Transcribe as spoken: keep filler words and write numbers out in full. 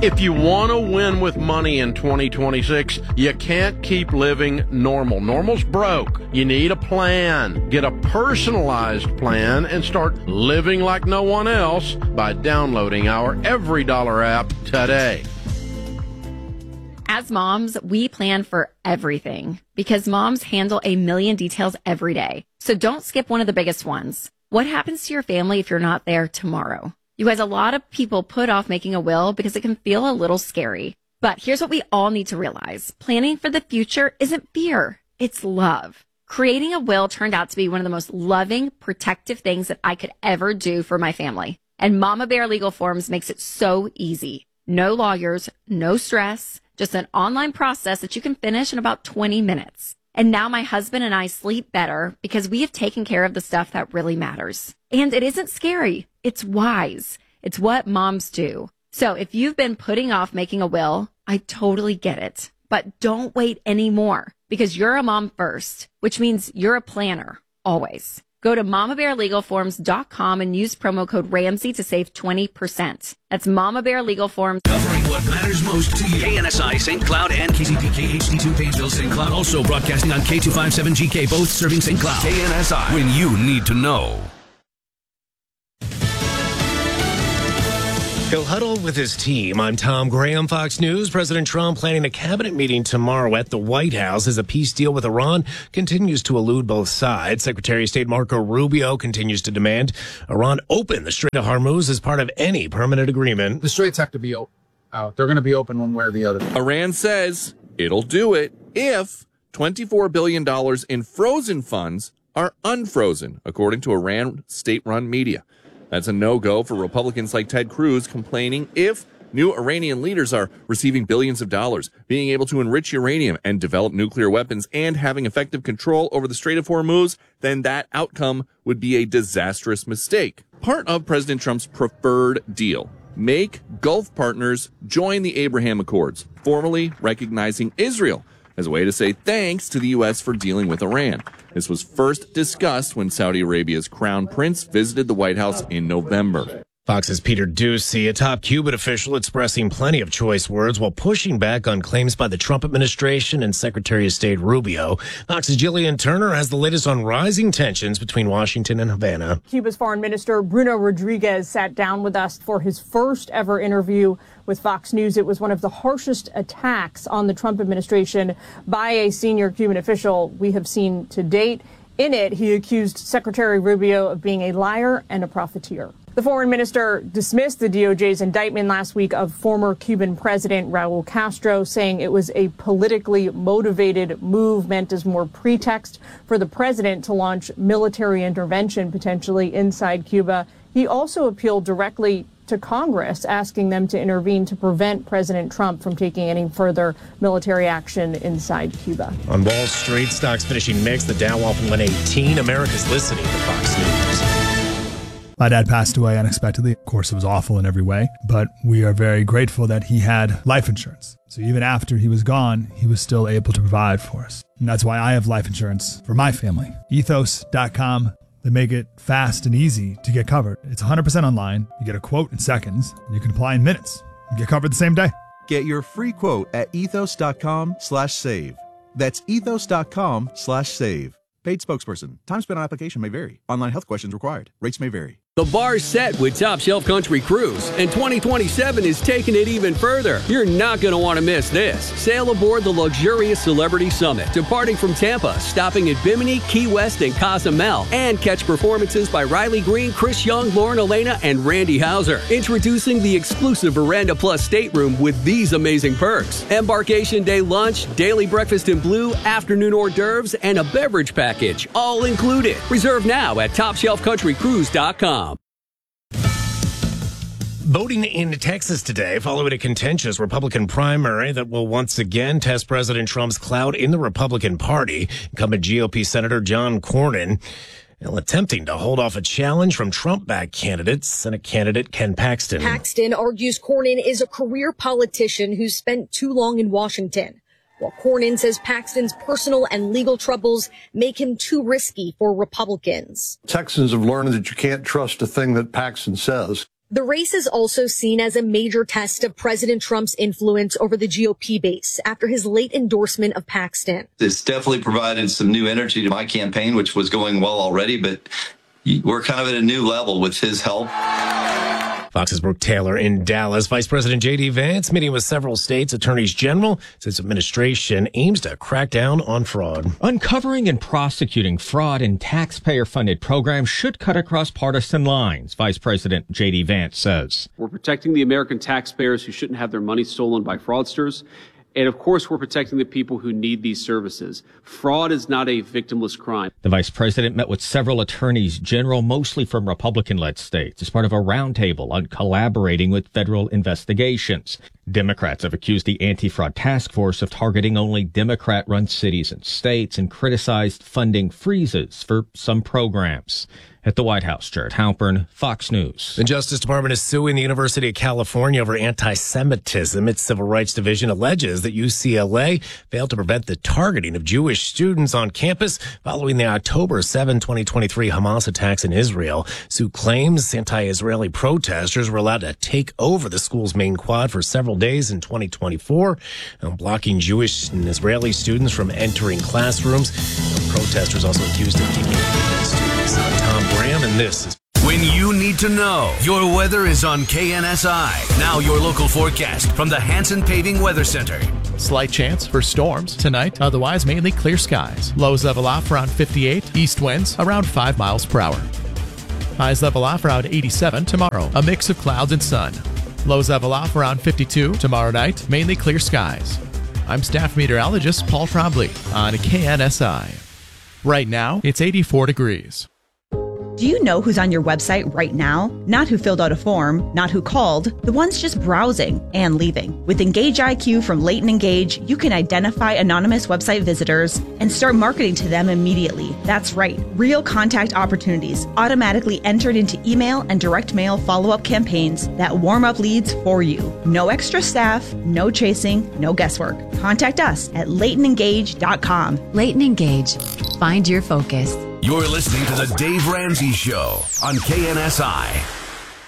If you want to win with money in twenty twenty-six, you can't keep living normal. Normal's broke. You need a plan. Get a personalized plan and start living like no one else by downloading our Every Dollar app today. As moms, we plan for everything because moms handle a million details every day. So don't skip one of the biggest ones. What happens to your family if you're not there tomorrow? You guys, a lot of people put off making a will because it can feel a little scary. But here's what we all need to realize. Planning for the future isn't fear. It's love. Creating a will turned out to be one of the most loving, protective things that I could ever do for my family. And Mama Bear Legal Forms makes it so easy. No lawyers, no stress, just an online process that you can finish in about twenty minutes. And now my husband and I sleep better because we have taken care of the stuff that really matters. And it isn't scary. It's wise. It's what moms do. So if you've been putting off making a will, I totally get it. But don't wait anymore because you're a mom first, which means you're a planner, always. Go to mama bear legal forms dot com and use promo code Ramsey to save twenty percent. That's Mama Bear Legal Forms. Covering what matters most to you. K N S I Saint Cloud and K C P K H D two Painesville Saint Cloud. Also broadcasting on K two fifty-seven G K, both serving Saint Cloud. K N S I, when you need to know. He'll huddle with his team. I'm Tom Graham, Fox News. President Trump planning a cabinet meeting tomorrow at the White House as a peace deal with Iran continues to elude both sides. Secretary of State Marco Rubio continues to demand Iran open the Strait of Hormuz as part of any permanent agreement. The straits have to be out. They're going to be open one way or the other. Iran says it'll do it if twenty-four billion dollars in frozen funds are unfrozen, according to Iran state-run media. That's a no-go for Republicans like Ted Cruz, complaining if new Iranian leaders are receiving billions of dollars, being able to enrich uranium and develop nuclear weapons, and having effective control over the Strait of Hormuz, then that outcome would be a disastrous mistake. Part of President Trump's preferred deal: make Gulf partners join the Abraham Accords, formally recognizing Israel as a way to say thanks to the U S for dealing with Iran. This was first discussed when Saudi Arabia's crown prince visited the White House in November. Fox's Peter Doocy, a top Cuban official, expressing plenty of choice words while pushing back on claims by the Trump administration and Secretary of State Rubio. Fox's Jillian Turner has the latest on rising tensions between Washington and Havana. Cuba's Foreign Minister Bruno Rodriguez sat down with us for his first ever interview with Fox News. It was one of the harshest attacks on the Trump administration by a senior Cuban official we have seen to date. In it, he accused Secretary Rubio of being a liar and a profiteer. The foreign minister dismissed the D O J's indictment last week of former Cuban President Raul Castro, saying it was a politically motivated move meant as more pretext for the president to launch military intervention potentially inside Cuba. He also appealed directly to Congress, asking them to intervene to prevent President Trump from taking any further military action inside Cuba. On Wall Street, stocks finishing mixed. The Dow off one eighteen. America's listening to Fox News. My dad passed away unexpectedly. Of course, it was awful in every way, but we are very grateful that he had life insurance. So even after he was gone, he was still able to provide for us. And that's why I have life insurance for my family. ethos dot com. They make it fast and easy to get covered. It's one hundred percent online. You get a quote in seconds. And you can apply in minutes. You get covered the same day. Get your free quote at ethos dot com slash save. That's ethos dot com slash save. Paid spokesperson. Time spent on application may vary. Online health questions required. Rates may vary. The bar's set with Top Shelf Country Cruise, and twenty twenty-seven is taking it even further. You're not going to want to miss this. Sail aboard the luxurious Celebrity Summit, departing from Tampa, stopping at Bimini, Key West, and Cozumel, and catch performances by Riley Green, Chris Young, Lauren Elena, and Randy Hauser. Introducing the exclusive Veranda Plus stateroom with these amazing perks: embarkation day lunch, daily breakfast in blue, afternoon hors d'oeuvres, and a beverage package, all included. Reserve now at top shelf country cruise dot com. Voting in Texas today following a contentious Republican primary that will once again test President Trump's clout in the Republican Party. Incumbent G O P Senator John Cornyn attempting to hold off a challenge from Trump-backed candidates, Senate candidate Ken Paxton. Paxton argues Cornyn is a career politician who spent too long in Washington, while Cornyn says Paxton's personal and legal troubles make him too risky for Republicans. Texans have learned that you can't trust a thing that Paxton says. The race is also seen as a major test of President Trump's influence over the G O P base after his late endorsement of Paxton. It's definitely provided some new energy to my campaign, which was going well already, but we're kind of at a new level with his help. Fox's Brooke Taylor in Dallas. Vice President J D. Vance meeting with several states' attorneys general since administration aims to crack down on fraud. Uncovering and prosecuting fraud in taxpayer-funded programs should cut across partisan lines, Vice President J D. Vance says. We're protecting the American taxpayers who shouldn't have their money stolen by fraudsters. And of course, we're protecting the people who need these services. Fraud is not a victimless crime. The vice president met with several attorneys general, mostly from Republican-led states, as part of a roundtable on collaborating with federal investigations. Democrats have accused the anti-fraud task force of targeting only Democrat-run cities and states and criticized funding freezes for some programs. At the White House, Jared Halpern, Fox News. The Justice Department is suing the University of California over anti-Semitism. Its Civil Rights Division alleges that U C L A failed to prevent the targeting of Jewish students on campus following the October seventh, twenty twenty-three Hamas attacks in Israel. Sue claims anti-Israeli protesters were allowed to take over the school's main quad for several days in twenty twenty-four, blocking Jewish and Israeli students from entering classrooms. The protesters also accused of kicking students. I'm Tom Graham, and this is When you need to know, your weather is on K N S I. Now your local forecast from the Hanson Paving Weather Center. Slight chance for storms tonight, otherwise mainly clear skies. Lows level off around fifty-eight, east winds around five miles per hour. Highs level off around eighty-seven tomorrow, a mix of clouds and sun. Lows level off around fifty-two tomorrow night, mainly clear skies. I'm staff meteorologist Paul Trombley on K N S I. Right now, it's eighty-four degrees. Do you know who's on your website right now? Not who filled out a form, not who called, the ones just browsing and leaving. With Engage I Q from Leighton Engage, you can identify anonymous website visitors and start marketing to them immediately. That's right, real contact opportunities automatically entered into email and direct mail follow-up campaigns that warm up leads for you. No extra staff, no chasing, no guesswork. Contact us at leighton engage dot com. Leighton Engage. Find your focus. You're listening to The Dave Ramsey Show on K N S I.